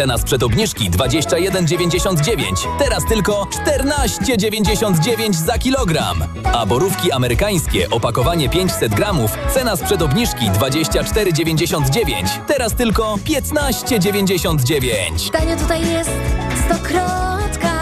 Cena sprzed obniżki 21,99. Teraz tylko 14,99 za kilogram. A borówki amerykańskie, opakowanie 500 gramów, cena sprzed obniżki 24,99. Teraz tylko 15,99. Tanio tutaj jest Stokrotka.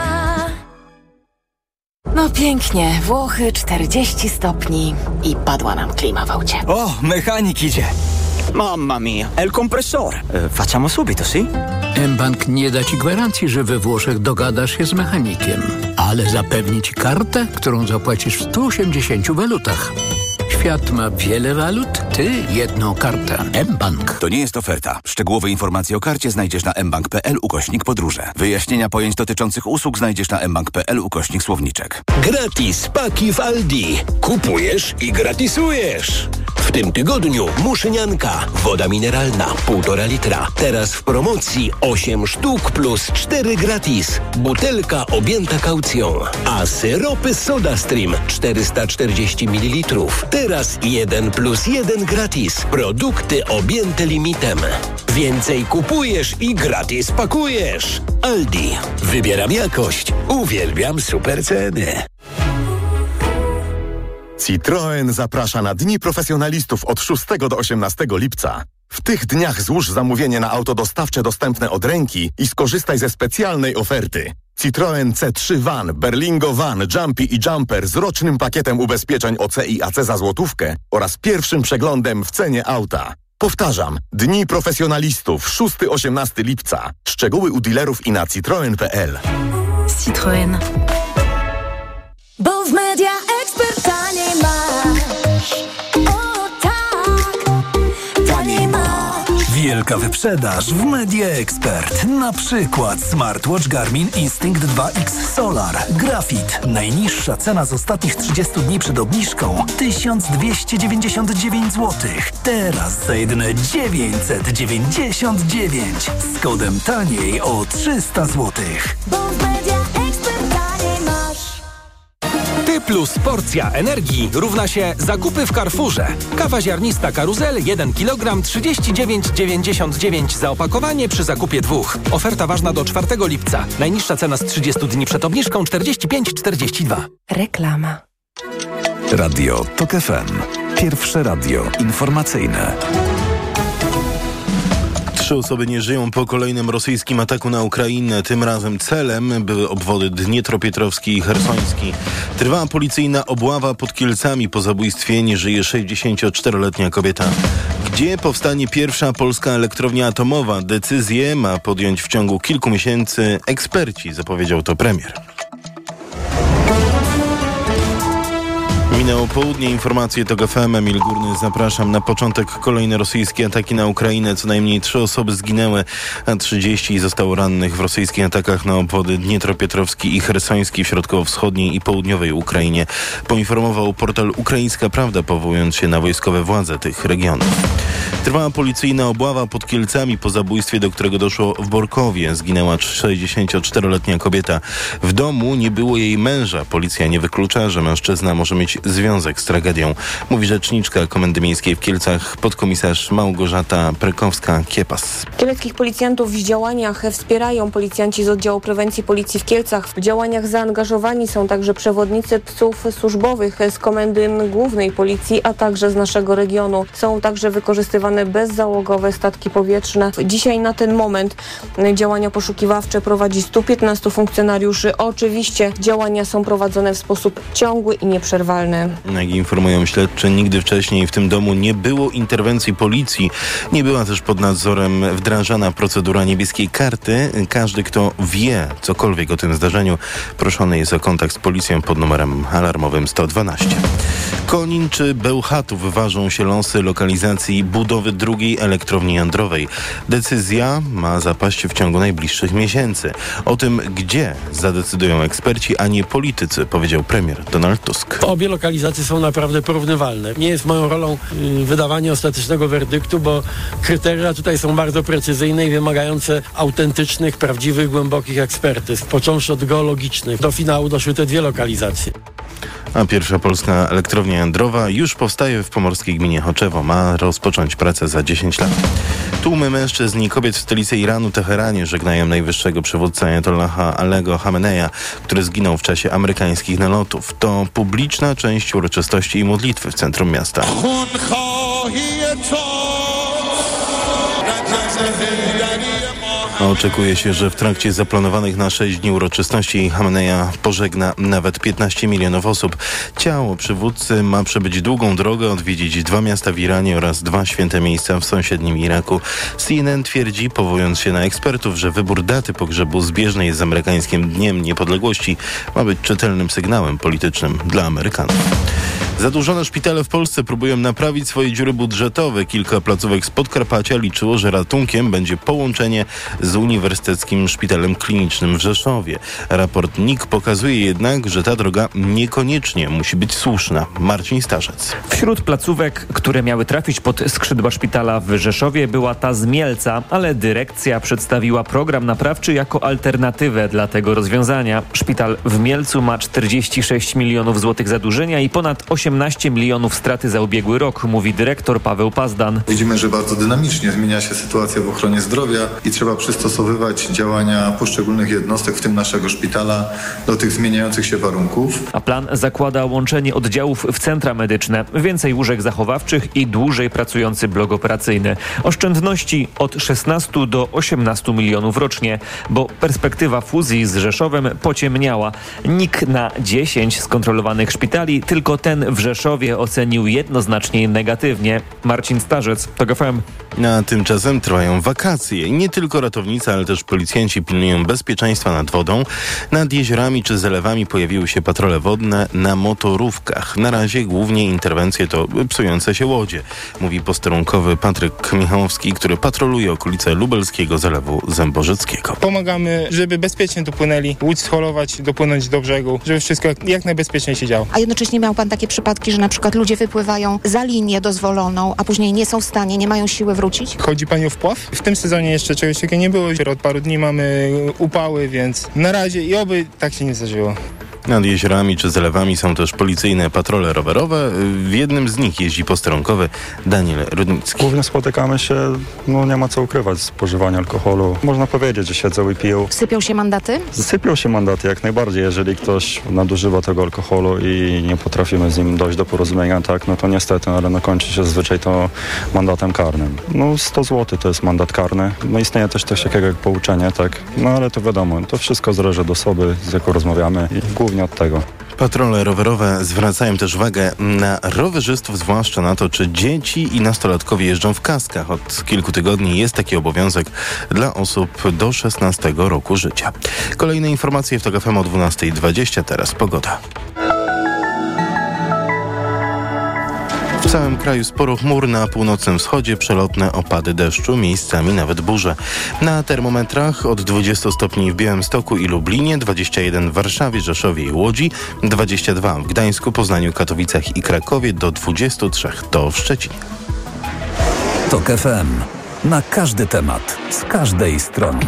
No pięknie, Włochy 40 stopni i padła nam klima w aucie. O, mechanik idzie. Mamma mia, el compressore. Facciamo subito, sì? mBank nie da ci gwarancji, że we Włoszech dogadasz się z mechanikiem, ale zapewni ci kartę, którą zapłacisz w 180 walutach. Świat ma wiele walut, ty jedną kartę. mBank. To nie jest oferta. Szczegółowe informacje o karcie znajdziesz na mbank.pl/podróże. Wyjaśnienia pojęć dotyczących usług znajdziesz na mbank.pl/słowniczek. Gratis paki w Aldi. Kupujesz i gratisujesz. W tym tygodniu muszynianka, woda mineralna, 1,5 litra. Teraz w promocji 8 sztuk plus 4 gratis. Butelka objęta kaucją. A syropy SodaStream 440 ml. Teraz 1 plus 1 gratis. Produkty objęte limitem. Więcej kupujesz i gratis pakujesz. Aldi. Wybieram jakość. Uwielbiam super ceny. Citroen zaprasza na Dni Profesjonalistów od 6 do 18 lipca. W tych dniach złóż zamówienie na auto dostawcze dostępne od ręki i skorzystaj ze specjalnej oferty. Citroen C3 Van, Berlingo Van, Jumpy i Jumper z rocznym pakietem ubezpieczeń OC i AC za złotówkę oraz pierwszym przeglądem w cenie auta. Powtarzam, Dni Profesjonalistów 6-18 lipca. Szczegóły u dealerów i na citroen.pl. Citroen. Bo w Media Expert taniej masz. O tak, taniej masz. Wielka wyprzedaż w Media Expert. Na przykład smartwatch Garmin Instinct 2X Solar Graphite. Najniższa cena z ostatnich 30 dni przed obniżką 1299 zł. Teraz za jedyne 999 z kodem taniej o 300 zł. Bo w Media Expert taniej masz. Ty plus porcja energii równa się zakupy w Carrefourze. Kawa ziarnista Karuzel 1 kg 39,99 za opakowanie przy zakupie 2. Oferta ważna do 4 lipca. Najniższa cena z 30 dni przed obniżką 45,42. Reklama. Radio TOK FM. Pierwsze radio informacyjne. 3 osoby nie żyją po kolejnym rosyjskim ataku na Ukrainę. Tym razem celem były obwody Dniepropietrowski i Chersoński. Trwała policyjna obława pod Kielcami. Po zabójstwie nie żyje 64-letnia kobieta. Gdzie powstanie pierwsza polska elektrownia atomowa? Decyzję ma podjąć w ciągu kilku miesięcy eksperci, zapowiedział to premier. Minęło południe, informacje TOK FM, Emil Górny, zapraszam. Na początek kolejne rosyjskie ataki na Ukrainę. Co najmniej 3 osoby zginęły, a 30 zostało rannych w rosyjskich atakach na obwody Dniepropietrowski i Chersoński w środkowo-wschodniej i południowej Ukrainie. Poinformował portal Ukraińska Prawda, powołując się na wojskowe władze tych regionów. Trwała policyjna obława pod Kielcami po zabójstwie, do którego doszło w Borkowie. Zginęła 64-letnia kobieta. W domu nie było jej męża. Policja nie wyklucza, że mężczyzna może mieć związek z tragedią, mówi rzeczniczka Komendy Miejskiej w Kielcach, podkomisarz Małgorzata Prekowska-Kiepas. Kieleckich policjantów w działaniach wspierają policjanci z oddziału prewencji policji w Kielcach. W działaniach zaangażowani są także przewodnicy psów służbowych z Komendy Głównej Policji, a także z naszego regionu. Są także wykorzystywane bezzałogowe statki powietrzne. Dzisiaj na ten moment działania poszukiwawcze prowadzi 115 funkcjonariuszy. Oczywiście działania są prowadzone w sposób ciągły i nieprzerwalny. Jak informują śledczy, nigdy wcześniej w tym domu nie było interwencji policji. Nie była też pod nadzorem wdrażana procedura niebieskiej karty. Każdy, kto wie cokolwiek o tym zdarzeniu, proszony jest o kontakt z policją pod numerem alarmowym 112. Konin czy Bełchatów ważą się losy lokalizacji budowy drugiej elektrowni jądrowej. Decyzja ma zapaść w ciągu najbliższych miesięcy. O tym, gdzie, zadecydują eksperci, a nie politycy, powiedział premier Donald Tusk. Obie lokalizacje są naprawdę porównywalne. Nie jest moją rolą wydawanie ostatecznego werdyktu, bo kryteria tutaj są bardzo precyzyjne i wymagające autentycznych, prawdziwych, głębokich ekspertyz. Począwszy od geologicznych. Do finału doszły te 2 lokalizacje. A pierwsza polska elektrownia jądrowa już powstaje w pomorskiej gminie Choczewo. Ma rozpocząć pracę za 10 lat. Tłumy mężczyzn i kobiet w stolicy Iranu, Teheranie, żegnają najwyższego przywódcę Ajatollaha Aliego Chameneja, który zginął w czasie amerykańskich nalotów. To publiczna część uroczystości i modlitwy w centrum miasta. Oczekuje się, że w trakcie zaplanowanych na 6 dni uroczystości Chameneja pożegna nawet 15 milionów osób. Ciało przywódcy ma przebyć długą drogę, odwiedzić 2 miasta w Iranie oraz 2 święte miejsca w sąsiednim Iraku. CNN twierdzi, powołując się na ekspertów, że wybór daty pogrzebu zbieżnej jest z amerykańskim Dniem Niepodległości ma być czytelnym sygnałem politycznym dla Amerykanów. Zadłużone szpitale w Polsce próbują naprawić swoje dziury budżetowe. Kilka placówek z Podkarpacia liczyło, że ratunkiem będzie połączenie z Uniwersyteckim Szpitalem Klinicznym w Rzeszowie. Raport NIK pokazuje jednak, że ta droga niekoniecznie musi być słuszna. Marcin Starzec. Wśród placówek, które miały trafić pod skrzydła szpitala w Rzeszowie, była ta z Mielca, ale dyrekcja przedstawiła program naprawczy jako alternatywę dla tego rozwiązania. Szpital w Mielcu ma 46 milionów złotych zadłużenia i ponad 18 milionów straty za ubiegły rok, mówi dyrektor Paweł Pazdan. Widzimy, że bardzo dynamicznie zmienia się sytuacja w ochronie zdrowia i trzeba przystosowywać działania poszczególnych jednostek, w tym naszego szpitala, do tych zmieniających się warunków. A plan zakłada łączenie oddziałów w centra medyczne, więcej łóżek zachowawczych i dłużej pracujący blok operacyjny. Oszczędności od 16 do 18 milionów rocznie, bo perspektywa fuzji z Rzeszowem pociemniała. NIK na 10 skontrolowanych szpitali tylko ten w Rzeszowie ocenił jednoznacznie negatywnie. Marcin Starzec, TOG FM. A tymczasem trwają wakacje. Nie tylko ratownicy, ale też policjanci pilnują bezpieczeństwa nad wodą. Nad jeziorami czy zalewami pojawiły się patrole wodne na motorówkach. Na razie głównie interwencje to psujące się łodzie, mówi posterunkowy Patryk Michałowski, który patroluje okolice lubelskiego zalewu Zęborzeckiego. Pomagamy, żeby bezpiecznie dopłynęli, łódź scholować, dopłynąć do brzegu, żeby wszystko jak najbezpieczniej się działo. A jednocześnie miał pan takie przypadki, że na przykład ludzie wypływają za linię dozwoloną, a później nie są w stanie, nie mają siły wrócić? Chodzi pani o wpław? W tym sezonie jeszcze czegoś takiego nie było. Od paru dni mamy upały, więc na razie i oby tak się nie zdarzyło. Nad jeziorami czy zalewami są też policyjne patrole rowerowe. W jednym z nich jeździ posterunkowy Daniel Rudnicki. Głównie spotykamy się, nie ma co ukrywać, spożywania alkoholu. Można powiedzieć, że siedzą i piją. Sypią się mandaty? Sypią się mandaty jak najbardziej. Jeżeli ktoś nadużywa tego alkoholu i nie potrafimy z nim dojść do porozumienia, tak, no to niestety, ale kończy się zazwyczaj to mandatem karnym. 100 zł to jest mandat karny. Istnieje też coś takiego jak pouczenie, tak. Ale to wiadomo, to wszystko zależy od osoby, z jaką rozmawiamy i głównie od tego. Patrole rowerowe zwracają też uwagę na rowerzystów, zwłaszcza na to, czy dzieci i nastolatkowie jeżdżą w kaskach. Od kilku tygodni jest taki obowiązek dla osób do 16 roku życia. Kolejne informacje w TOG FM o 12:20. Teraz pogoda. W całym kraju sporo chmur, na północnym wschodzie przelotne opady deszczu, miejscami nawet burze. Na termometrach od 20 stopni w Białymstoku i Lublinie, 21 w Warszawie, Rzeszowie i Łodzi, 22 w Gdańsku, Poznaniu, Katowicach i Krakowie, do 23 to w Szczecinie. TOG FM. Na każdy temat, z każdej strony.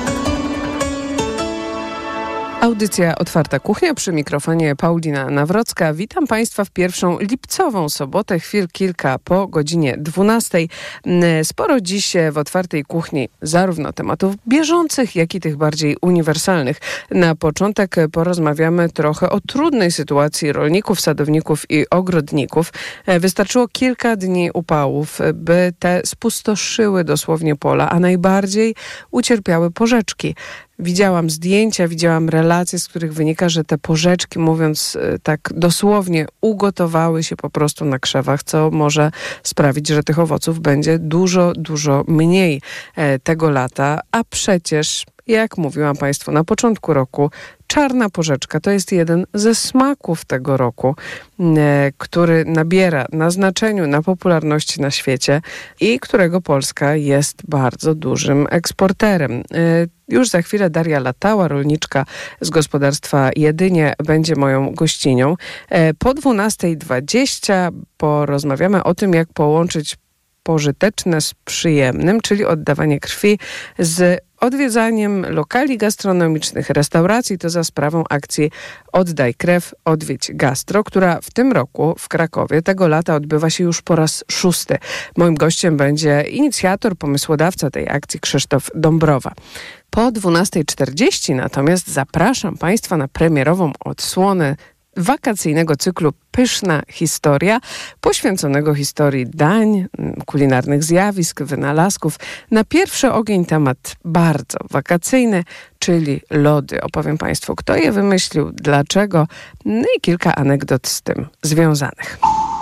Audycja Otwarta Kuchnia, przy mikrofonie Paulina Nawrocka. Witam Państwa w pierwszą lipcową sobotę, chwil kilka po godzinie 12. Sporo dziś w Otwartej Kuchni zarówno tematów bieżących, jak i tych bardziej uniwersalnych. Na początek porozmawiamy trochę o trudnej sytuacji rolników, sadowników i ogrodników. Wystarczyło kilka dni upałów, by te spustoszyły dosłownie pola, a najbardziej ucierpiały porzeczki. Widziałam zdjęcia, widziałam relacje, z których wynika, że te porzeczki, mówiąc tak dosłownie, ugotowały się po prostu na krzewach, co może sprawić, że tych owoców będzie dużo, dużo mniej tego lata. A przecież, jak mówiłam Państwu na początku roku, czarna porzeczka to jest jeden ze smaków tego roku, który nabiera na znaczeniu, na popularności na świecie i którego Polska jest bardzo dużym eksporterem. Już za chwilę Daria Latała, rolniczka z gospodarstwa Jedynie, będzie moją gościnią. Po 12:20 porozmawiamy o tym, jak połączyć pożyteczne z przyjemnym, czyli oddawanie krwi z odwiedzaniem lokali gastronomicznych, restauracji, to za sprawą akcji Oddaj Krew, Odwiedź Gastro, która w tym roku w Krakowie tego lata odbywa się już po raz 6. Moim gościem będzie inicjator, pomysłodawca tej akcji Krzysztof Dąbrowa. Po 12:40 natomiast zapraszam Państwa na premierową odsłonę wakacyjnego cyklu Pyszna Historia, poświęconego historii dań, kulinarnych zjawisk, wynalazków. Na pierwszy ogień temat bardzo wakacyjny, czyli lody. Opowiem Państwu, kto je wymyślił, dlaczego, no i kilka anegdot z tym związanych.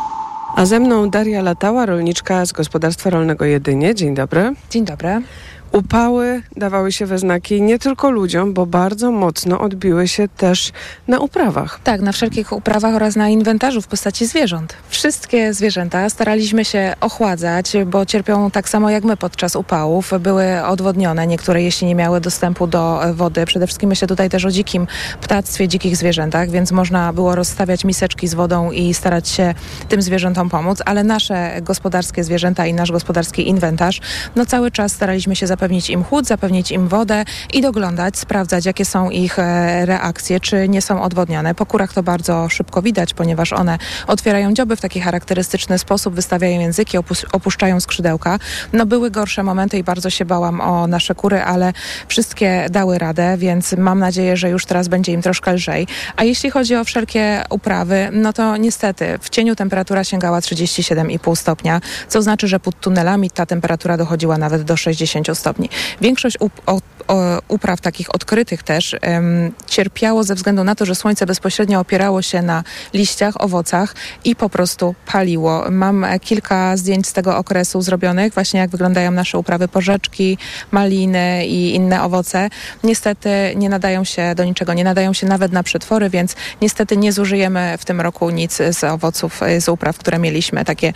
A ze mną Daria Latała, rolniczka z Gospodarstwa Rolnego Jedynie. Dzień dobry. Dzień dobry. Upały dawały się we znaki nie tylko ludziom, bo bardzo mocno odbiły się też na uprawach. Tak, na wszelkich uprawach oraz na inwentarzu w postaci zwierząt. Wszystkie zwierzęta staraliśmy się ochładzać, bo cierpią tak samo jak my podczas upałów. Były odwodnione, niektóre jeśli nie miały dostępu do wody. Przede wszystkim myślę tutaj też o dzikim ptactwie, dzikich zwierzętach, więc można było rozstawiać miseczki z wodą i starać się tym zwierzętom pomóc, ale nasze gospodarskie zwierzęta i nasz gospodarski inwentarz, no cały czas staraliśmy się zapewnić im chłód, zapewnić im wodę i doglądać, sprawdzać, jakie są ich reakcje, czy nie są odwodnione. Po kurach to bardzo szybko widać, ponieważ one otwierają dzioby w taki charakterystyczny sposób, wystawiają języki, opuszczają skrzydełka. No były gorsze momenty i bardzo się bałam o nasze kury, ale wszystkie dały radę, więc mam nadzieję, że już teraz będzie im troszkę lżej. A jeśli chodzi o wszelkie uprawy, no to niestety w cieniu temperatura sięgała 37,5 stopnia, co znaczy, że pod tunelami ta temperatura dochodziła nawet do 60 stopni. Większość upraw takich odkrytych też cierpiało ze względu na to, że słońce bezpośrednio opierało się na liściach, owocach i po prostu paliło. Mam kilka zdjęć z tego okresu zrobionych, właśnie jak wyglądają nasze uprawy porzeczki, maliny i inne owoce. Niestety nie nadają się do niczego, nie nadają się nawet na przetwory, więc niestety nie zużyjemy w tym roku nic z owoców, z upraw, które mieliśmy takie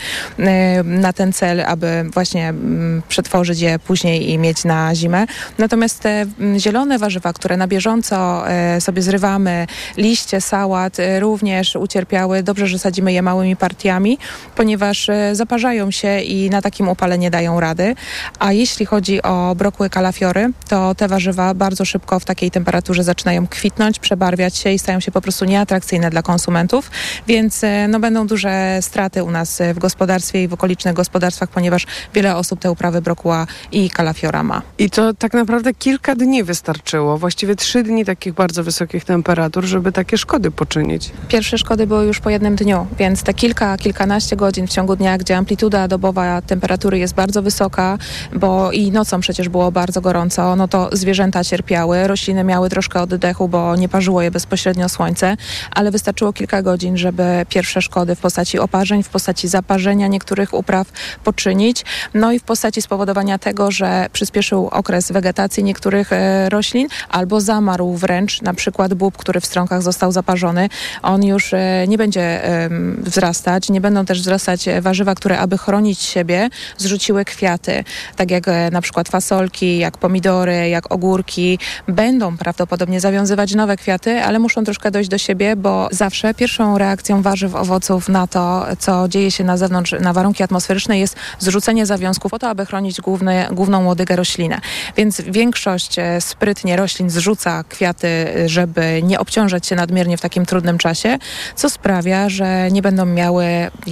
na ten cel, aby właśnie przetworzyć je później i mieć na zimę. Natomiast te zielone warzywa, które na bieżąco sobie zrywamy, liście, sałat również ucierpiały. Dobrze, że sadzimy je małymi partiami, ponieważ zaparzają się i na takim upale nie dają rady. A jeśli chodzi o brokły kalafiory, to te warzywa bardzo szybko w takiej temperaturze zaczynają kwitnąć, przebarwiać się i stają się po prostu nieatrakcyjne dla konsumentów, więc no, będą duże straty u nas w gospodarstwie i w okolicznych gospodarstwach, ponieważ wiele osób te uprawy brokła i kalafiora ma. I to tak naprawdę kilka dni wystarczyło, właściwie 3 dni takich bardzo wysokich temperatur, żeby takie szkody poczynić. Pierwsze szkody były już po jednym dniu, więc te kilkanaście godzin w ciągu dnia, gdzie amplituda dobowa temperatury jest bardzo wysoka, bo i nocą przecież było bardzo gorąco, no to zwierzęta cierpiały, rośliny miały troszkę oddechu, bo nie parzyło je bezpośrednio słońce, ale wystarczyło kilka godzin, żeby pierwsze szkody w postaci oparzeń, w postaci zaparzenia niektórych upraw poczynić, no i w postaci spowodowania tego, że przyspieszył okres wegetacji niektórych roślin albo zamarł wręcz, na przykład bób, który w stronkach został zaparzony, on już nie będzie wzrastać, nie będą też wzrastać warzywa, które aby chronić siebie zrzuciły kwiaty, tak jak na przykład fasolki, jak pomidory, jak ogórki, będą prawdopodobnie zawiązywać nowe kwiaty, ale muszą troszkę dojść do siebie, bo zawsze pierwszą reakcją warzyw, owoców na to, co dzieje się na zewnątrz, na warunki atmosferyczne jest zrzucenie zawiązków po to, aby chronić główną łodygę roślinę. Więc większość sprytnie roślin zrzuca kwiaty, żeby nie obciążać się nadmiernie w takim trudnym czasie, co sprawia, że nie będą miały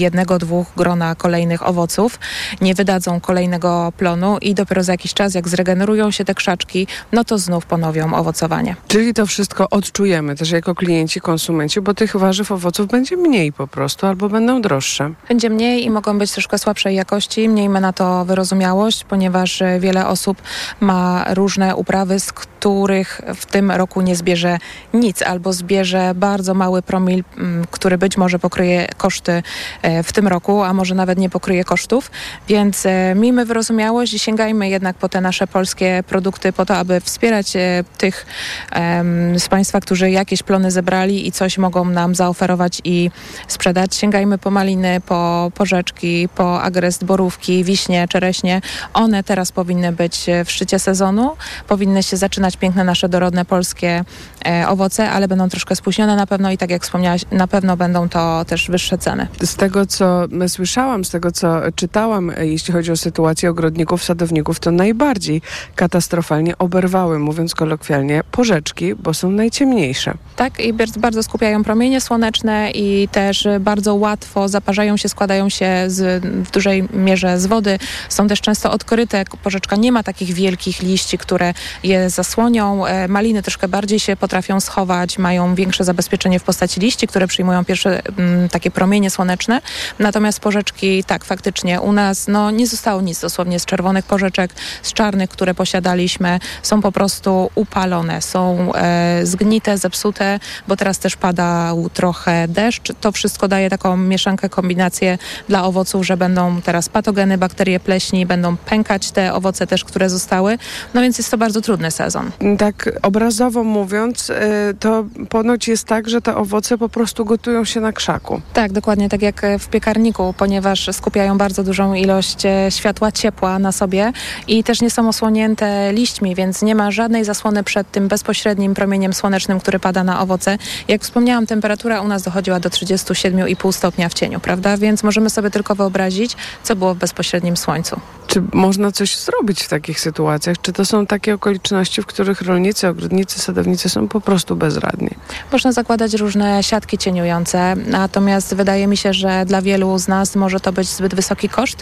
1-2 grona kolejnych owoców, nie wydadzą kolejnego plonu i dopiero za jakiś czas, jak zregenerują się te krzaczki, no to znów ponowią owocowanie. Czyli to wszystko odczujemy też jako klienci, konsumenci, bo tych warzyw, owoców będzie mniej po prostu, albo będą droższe. Będzie mniej i mogą być troszkę słabszej jakości. Miejmy na to wyrozumiałość, ponieważ wiele osób ma różne uprawy, z których w tym roku nie zbierze nic, albo zbierze bardzo mały promil, który być może pokryje koszty w tym roku, a może nawet nie pokryje kosztów. Więc miejmy wyrozumiałość i sięgajmy jednak po te nasze polskie produkty, po to, aby wspierać tych z Państwa, którzy jakieś plony zebrali i coś mogą nam zaoferować i sprzedać. Sięgajmy po maliny, po porzeczki, po agrest, borówki, wiśnie, czereśnie. One teraz powinny być w szczycie sezonu, powinny się zaczynać piękne nasze dorodne polskie owoce, ale będą troszkę spóźnione na pewno i tak jak wspomniałaś, na pewno będą to też wyższe ceny. Z tego, co słyszałam, z tego, co czytałam, jeśli chodzi o sytuację ogrodników, sadowników, to najbardziej katastrofalnie oberwały, mówiąc kolokwialnie, porzeczki, bo są najciemniejsze. Tak, i bardzo skupiają promienie słoneczne i też bardzo łatwo zaparzają się, składają się w dużej mierze z wody. Są też często odkryte. Porzeczka nie ma takich wielkich liści, które je zasłonią. Maliny troszkę bardziej się potrafią schować, mają większe zabezpieczenie w postaci liści, które przyjmują pierwsze takie promienie słoneczne. Natomiast porzeczki, tak, faktycznie u nas nie zostało nic dosłownie z czerwonych porzeczek, z czarnych, które posiadaliśmy. Są po prostu upalone, są zgnite, zepsute, bo teraz też padał trochę deszcz. To wszystko daje taką mieszankę, kombinację dla owoców, że będą teraz patogeny, bakterie pleśni, będą pękać te owoce też, które zostały. No więc jest to bardzo trudny sezon. Tak obrazowo mówiąc, to ponoć jest tak, że te owoce po prostu gotują się na krzaku. Tak, dokładnie tak jak w piekarniku, ponieważ skupiają bardzo dużą ilość światła, ciepła na sobie i też nie są osłonięte liśćmi, więc nie ma żadnej zasłony przed tym bezpośrednim promieniem słonecznym, który pada na owoce. Jak wspomniałam, temperatura u nas dochodziła do 37,5 stopnia w cieniu, prawda? Więc możemy sobie tylko wyobrazić, co było w bezpośrednim słońcu. Czy można coś zrobić w takich sytuacjach? Czy to są takie okoliczności, w których rolnicy, ogrodnicy, sadownicy są po prostu bezradni? Można zakładać różne siatki cieniujące, natomiast wydaje mi się, że dla wielu z nas może to być zbyt wysoki koszt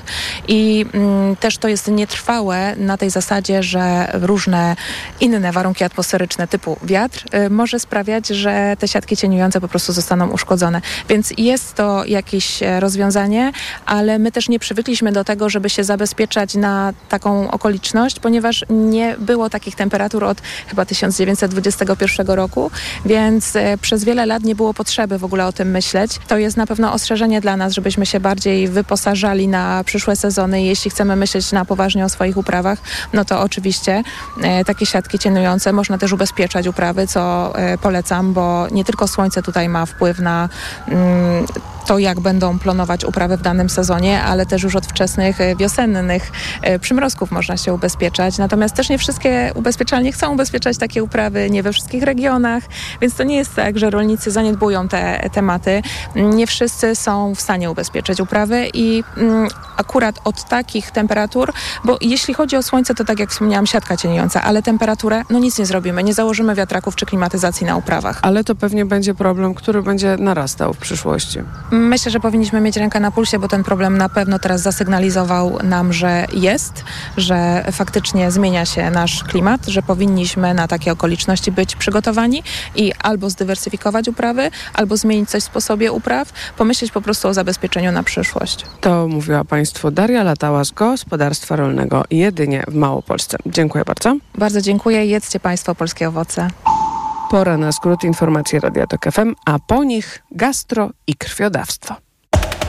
i też to jest nietrwałe na tej zasadzie, że różne inne warunki atmosferyczne typu wiatr może sprawiać, że te siatki cieniujące po prostu zostaną uszkodzone. Więc jest to jakieś rozwiązanie, ale my też nie przywykliśmy do tego, żeby się zabezpieczać na taką okoliczność, ponieważ nie było takich temperatur od chyba 1921 roku, więc przez wiele lat nie było potrzeby w ogóle o tym myśleć. To jest na pewno ostrzeżenie dla nas, żebyśmy się bardziej wyposażali na przyszłe sezony. Jeśli chcemy myśleć na poważnie o swoich uprawach, no to oczywiście takie siatki cieniujące można też ubezpieczać uprawy, co polecam, bo nie tylko słońce tutaj ma wpływ na to, jak będą plonować uprawy w danym sezonie, ale też już od wczesnych wiosennych przymrozków można się ubezpieczać. Natomiast też nie wszystkie ubezpieczalnie chcą ubezpieczać takie uprawy, nie we wszystkich regionach, więc to nie jest tak, że rolnicy zaniedbują te tematy. Nie wszyscy są w stanie ubezpieczyć uprawy i akurat od takich temperatur, bo jeśli chodzi o słońce, to tak jak wspomniałam, siatka cieniująca, ale temperaturę, nic nie zrobimy, nie założymy wiatraków czy klimatyzacji na uprawach. Ale to pewnie będzie problem, który będzie narastał w przyszłości. Myślę, że powinniśmy mieć rękę na pulsie, bo ten problem na pewno teraz zasygnalizował nam, że jest, że faktycznie zmienia się nasz klimat, że powinniśmy na takie okoliczności być przygotowani i albo zdywersyfikować uprawy, albo zmienić coś w sposobie upraw, pomyśleć po prostu o zabezpieczeniu na przyszłość. To mówiła Państwu Daria Latała z Gospodarstwa Rolnego jedynie w Małopolsce. Dziękuję bardzo. Bardzo dziękuję. Jedzcie Państwo polskie owoce. Pora na skrót informacji Radia Tok FM, a po nich gastro i krwiodawstwo.